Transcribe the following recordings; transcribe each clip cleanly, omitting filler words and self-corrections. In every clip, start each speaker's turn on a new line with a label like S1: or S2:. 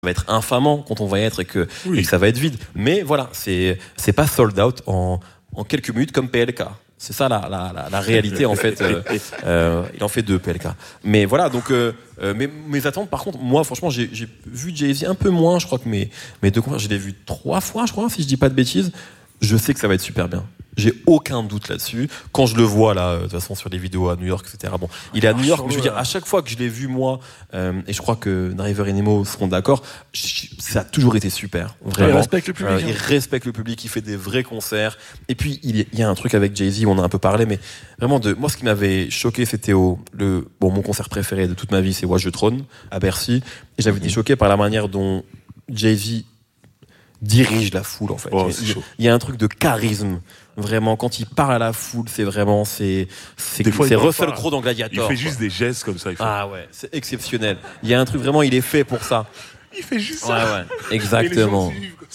S1: va être infamant quand on va y être et que ça va être vide. Mais voilà, c'est pas sold out en quelques minutes comme PLK. C'est ça la réalité en fait. Il en fait 2 PLK. Mais voilà, donc mes attentes, par contre, moi franchement, j'ai vu Jay-Z un peu moins. Je crois que mes 2 concerts, je l'ai vu 3 fois, je crois, si je dis pas de bêtises. Je sais que ça va être super bien. J'ai aucun doute là-dessus. Quand je le vois là, de toute façon sur les vidéos à New York, etc. Bon, il est à New York, mais je veux dire, à chaque fois que je l'ai vu moi, et je crois que Driver et Nemo seront d'accord, ça a toujours été super. Vraiment.
S2: Il respecte le public.
S1: Il respecte le public, il fait des vrais concerts. Et puis il y a un truc avec Jay-Z, on a un peu parlé, mais vraiment moi ce qui m'avait choqué, c'était mon concert préféré de toute ma vie, c'est Watch the Throne à Bercy, et j'avais été choqué par la manière dont Jay-Z dirige la foule en fait. Il y a un truc de charisme. Vraiment, quand il parle à la foule, c'est Russell Crowe dans Gladiator.
S3: Il fait juste des gestes comme ça.
S1: Ah ouais, c'est exceptionnel. Il y a un truc vraiment, il est fait pour ça.
S3: Il fait juste ça.
S1: Ouais, exactement.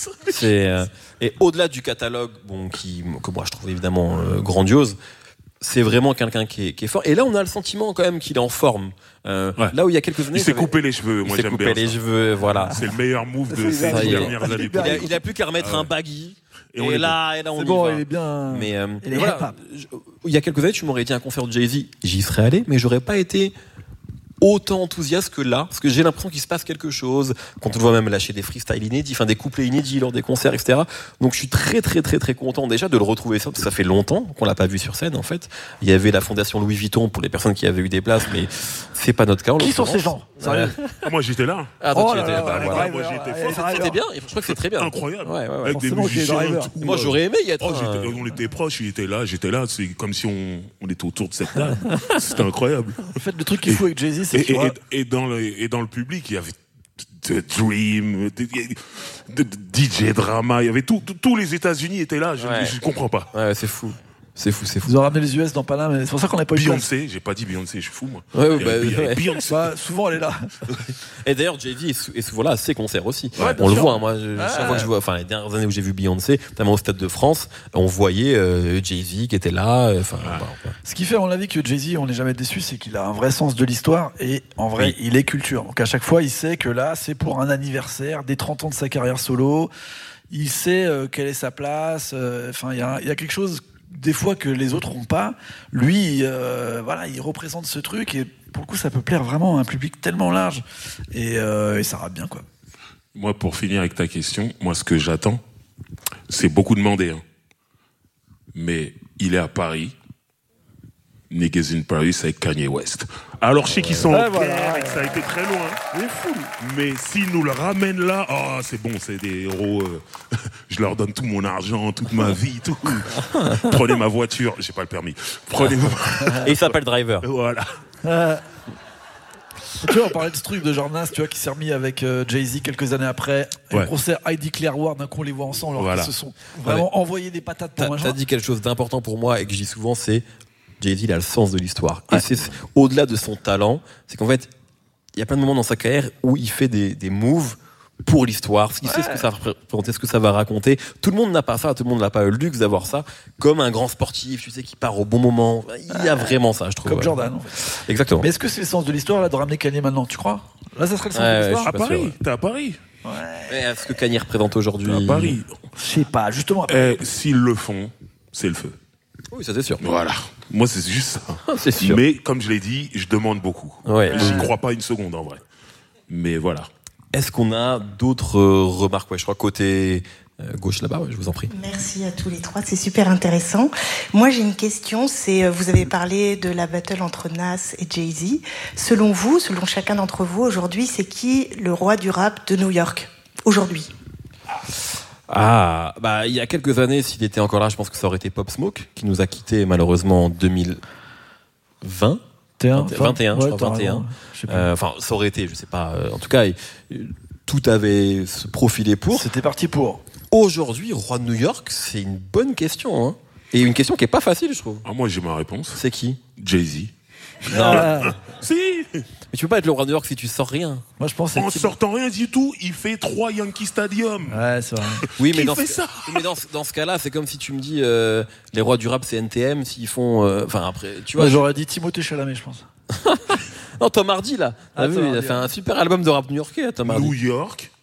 S1: Et au-delà du catalogue, que moi je trouve évidemment grandiose, c'est vraiment quelqu'un qui est fort. Et là, on a le sentiment quand même qu'il est en forme. Là où il y a quelques années,
S3: il s'est coupé les cheveux. Moi, j'aime bien
S1: les cheveux, voilà.
S3: C'est le meilleur move de ces dernières années.
S1: Il a plus qu'à remettre un baggy. Et là, on y va.
S2: Il est bien.
S1: Mais voilà, il y a quelques années, tu m'aurais dit un concert de Jay-Z, j'y serais allé, mais j'aurais pas été autant enthousiaste que là, parce que j'ai l'impression qu'il se passe quelque chose, quand on le voit même lâcher des freestyles inédits, enfin des couplets inédits lors des concerts, etc. Donc je suis très très très très content déjà de le retrouver, ça, parce que ça fait longtemps qu'on l'a pas vu sur scène en fait. Il y avait la fondation Louis Vuitton pour les personnes qui avaient eu des places, mais c'est pas notre cas.
S2: Qui sont ces gens? Sérieux?
S3: Moi j'étais là.
S1: Ah, toi tu étais là.
S3: Voilà. Moi j'étais fort.
S1: C'était bien, je crois que c'est très bien.
S3: Incroyable.
S1: Ouais.
S3: Avec des musiciens et tout.
S1: Moi j'aurais aimé y être.
S3: On était proches, j'étais là, c'est comme si on était autour de cette table. C'était incroyable.
S2: En fait, le truc qu'il faut avec Jay-Z, c'est que
S3: dans le public, il y avait Dream, DJ Drama, il y avait tous les États-Unis étaient là. Je comprends pas.
S1: Ouais, c'est fou. C'est fou.
S2: Ils ont ramené les US dans Panama, mais c'est pour ça qu'on n'a pas eu
S3: Beyoncé, j'ai pas dit Beyoncé, je suis fou moi.
S2: Beyoncé. Souvent elle est là.
S1: Et d'ailleurs, Jay-Z est souvent là à ses concerts aussi.
S2: Ouais,
S1: on le voit, hein, moi, chaque fois que je vois, les dernières années où j'ai vu Beyoncé, notamment au Stade de France, on voyait Jay-Z qui était là.
S2: Ce qui fait, on l'a dit, que Jay-Z, on n'est jamais déçu, c'est qu'il a un vrai sens de l'histoire et en vrai, il est culture. Donc à chaque fois, il sait que là, c'est pour un anniversaire des 30 ans de sa carrière solo. Il sait quelle est sa place. Il y a quelque chose des fois que les autres n'ont pas. Lui, il représente ce truc et pour le coup, ça peut plaire vraiment à un public tellement large et ça rappe bien, quoi.
S3: Moi, pour finir avec ta question, ce que j'attends, c'est beaucoup demandé, hein. Mais il est à Paris. Niggas in Paris avec Kanye West. Alors je sais qu'ils sont en guerre et que ça a été très loin. C'est fou. Mais s'ils nous le ramènent là, c'est bon, c'est des héros. Je leur donne tout mon argent, toute ma vie, tout. Prenez ma voiture, j'ai pas le permis.
S1: Et il s'appelle Driver.
S3: Voilà.
S2: Tu vois, on parlait de ce truc de Jornas, tu vois, qui s'est remis avec Jay-Z quelques années après. Le concert Heidi Clearwater, d'un coup on les voit ensemble, alors qu'ils se sont vraiment envoyé des patates pour
S1: T'as dit quelque chose d'important pour moi et que je dis souvent, c'est Jay-Z, il a le sens de l'histoire. Et c'est au-delà de son talent, c'est qu'en fait, il y a plein de moments dans sa carrière où il fait des moves pour l'histoire, il sait ce que ça va représenter, ce que ça va raconter. Tout le monde n'a pas ça, tout le monde n'a pas le luxe d'avoir ça. Comme un grand sportif, tu sais, qui part au bon moment. Il y a vraiment ça, je trouve.
S2: Comme Jordan, en fait.
S1: Exactement.
S2: Mais est-ce que c'est le sens de l'histoire, là, de ramener Kanye maintenant, tu crois? Là, ça serait le sens de l'histoire?
S3: À Paris, t'es à Paris.
S1: Ouais. Est-ce que Kanye représente aujourd'hui?
S3: À Paris.
S2: Je sais pas, justement.
S3: S'ils le font, c'est le feu.
S1: Oui, ça c'est sûr.
S3: Voilà. Moi, c'est juste ça.
S1: C'est sûr.
S3: Mais, comme je l'ai dit, je demande beaucoup. J'y crois pas une seconde, en vrai. Mais voilà.
S1: Est-ce qu'on a d'autres remarques? Je crois côté gauche là-bas, je vous en prie.
S4: Merci à tous les trois, c'est super intéressant. Moi, j'ai une question, vous avez parlé de la battle entre Nas et Jay-Z. Selon vous, selon chacun d'entre vous, aujourd'hui, c'est qui le roi du rap de New York? Aujourd'hui?
S1: Il y a quelques années, s'il était encore là, je pense que ça aurait été Pop Smoke, qui nous a quittés malheureusement en 2020. 21, je crois, 21. Ça aurait été, je sais pas. En tout cas, tout avait se profilé pour.
S2: C'était parti pour.
S1: Aujourd'hui, roi de New York, c'est une bonne question, hein. Et une question qui est pas facile, je trouve.
S3: Moi, j'ai ma réponse.
S1: C'est qui?
S3: Jay-Z.
S1: Non.
S3: Si.
S1: Mais tu peux pas être le roi de New York si tu sors rien.
S2: Moi, je pense.
S3: En sortant rien du tout, il fait 3 Yankee Stadium.
S2: Ouais, c'est vrai.
S1: Oui, mais dans ce cas-là, c'est comme si tu me dis les rois du rap, c'est NTM, s'ils font. Après, tu vois.
S2: J'aurais dit Timothée Chalamet, je pense.
S1: Non, Tom Hardy là. Il a fait un super album de rap new-yorkais, Tom Hardy.
S3: New York,